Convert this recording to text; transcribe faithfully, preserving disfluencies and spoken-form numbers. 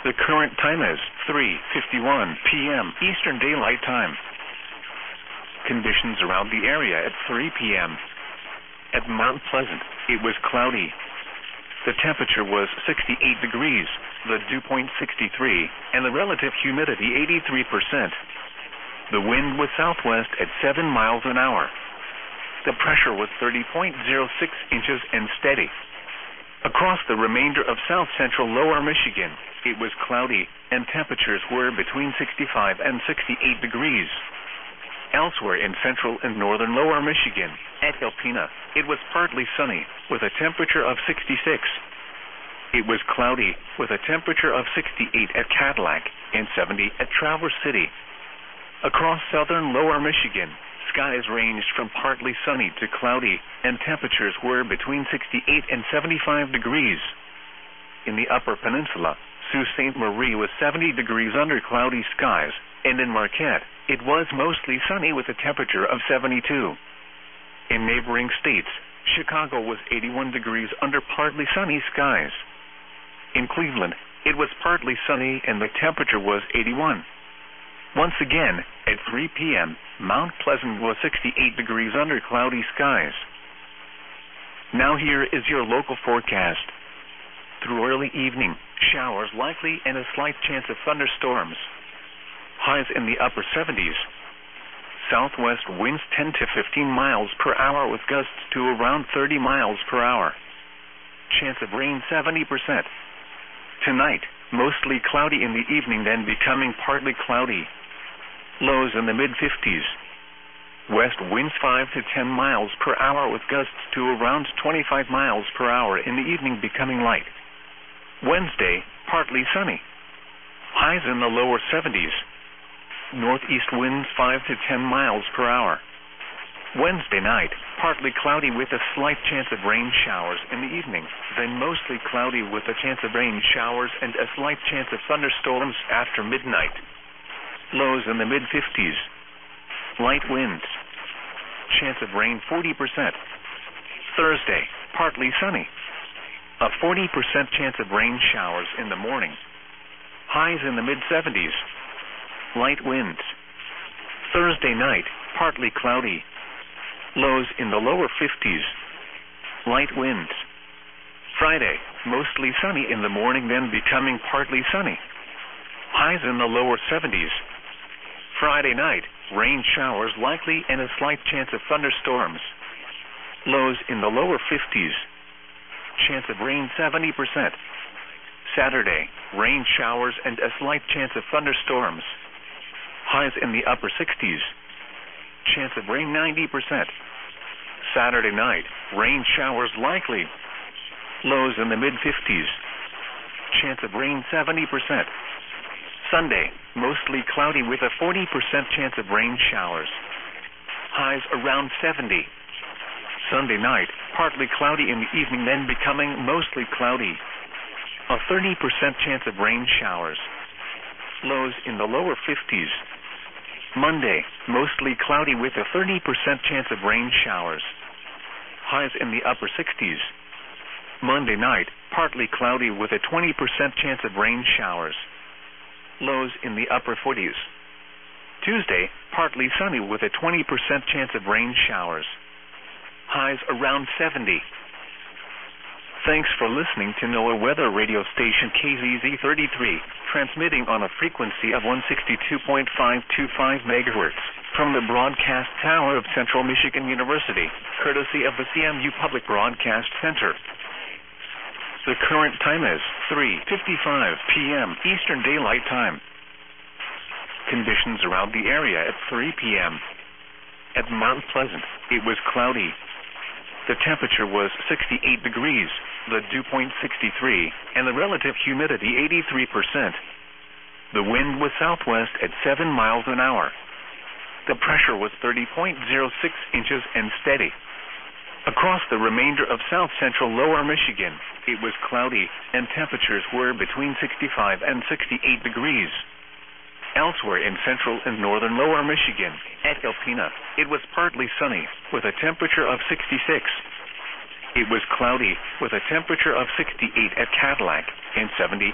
The current time is three fifty-one p m Eastern Daylight Time. Conditions around the area at three p m At Mount Pleasant, it was cloudy. The temperature was sixty-eight degrees, the dew point sixty-three, and the relative humidity eighty-three percent. The wind was southwest at seven miles an hour. The pressure was thirty point zero six inches and steady. Across the remainder of south-central lower Michigan, it was cloudy, and temperatures were between sixty-five and sixty-eight degrees. Elsewhere in central and northern lower Michigan, at Alpena, it was partly sunny, with a temperature of sixty-six. It was cloudy, with a temperature of sixty-eight at Cadillac and seventy at Traverse City. Across southern lower Michigan, skies ranged from partly sunny to cloudy, and temperatures were between sixty-eight and seventy-five degrees. In the Upper Peninsula, Sault Ste. Marie was seventy degrees under cloudy skies, and in Marquette, it was mostly sunny with a temperature of seventy-two. In neighboring states, Chicago was eighty-one degrees under partly sunny skies. In Cleveland, it was partly sunny and the temperature was eighty-one. Once again, at three p m, Mount Pleasant was sixty-eight degrees under cloudy skies. Now here is your local forecast. Through early evening, showers likely and a slight chance of thunderstorms. Highs in the upper seventies. Southwest winds ten to fifteen miles per hour with gusts to around thirty miles per hour. Chance of rain seventy percent. Tonight, mostly cloudy in the evening, then becoming partly cloudy. Lows in the mid fifties. West winds five to ten miles per hour with gusts to around twenty-five miles per hour, in the evening becoming light. Wednesday, partly sunny. Highs in the lower seventies. Northeast winds five to ten miles per hour. Wednesday night, partly cloudy with a slight chance of rain showers in the evening, then mostly cloudy with a chance of rain showers and a slight chance of thunderstorms after midnight. Lows in the mid fifties. Light winds. Chance of rain forty percent. Thursday, partly sunny. A forty percent chance of rain showers in the morning. Highs in the mid seventies. Light winds. Thursday night, partly cloudy. Lows in the lower fifties. Light winds. Friday, mostly sunny in the morning, then becoming partly sunny. Highs in the lower seventies. Friday night, rain showers likely and a slight chance of thunderstorms. Lows in the lower fifties. Chance of rain seventy percent. Saturday, rain showers and a slight chance of thunderstorms. Highs in the upper sixties. Chance of rain ninety percent. Saturday night, rain showers likely. Lows in the mid fifties. Chance of rain seventy percent. Sunday, mostly cloudy with a forty percent chance of rain showers. Highs around seventy. Sunday night, partly cloudy in the evening, then becoming mostly cloudy. A thirty percent chance of rain showers. Lows in the lower fifties. Monday, mostly cloudy with a thirty percent chance of rain showers. Highs in the upper sixties. Monday night, partly cloudy with a twenty percent chance of rain showers. Lows in the upper forties. Tuesday, partly sunny with a twenty percent chance of rain showers. Highs around seventy. Thanks for listening to NOAA Weather Radio Station K Z Z thirty-three, transmitting on a frequency of one sixty-two point five two five megahertz from the broadcast tower of Central Michigan University, courtesy of the C M U Public Broadcast Center. The current time is three fifty-five p m Eastern Daylight Time. Conditions around the area at three p m At Mount Pleasant, it was cloudy. The temperature was sixty-eight degrees, the dew point sixty-three, and the relative humidity eighty-three percent. The wind was southwest at seven miles an hour. The pressure was thirty point zero six inches and steady. Across the remainder of south-central lower Michigan, it was cloudy, and temperatures were between sixty-five and sixty-eight degrees. Elsewhere in central and northern lower Michigan, at Alpena, it was partly sunny, with a temperature of sixty-six. It was cloudy, with a temperature of sixty-eight at Cadillac and seventy